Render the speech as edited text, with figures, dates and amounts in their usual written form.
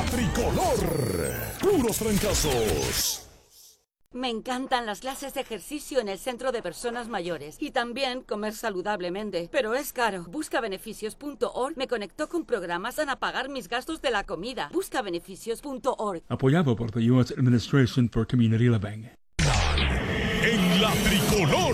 Tricolor. Puros trancazos. Me encantan las clases de ejercicio en el centro de personas mayores y también comer saludablemente, pero es caro. Buscabeneficios.org me conectó con programas para pagar mis gastos de la comida. Buscabeneficios.org. Apoyado por the U.S. Administration for Community Living. En la Tricolor.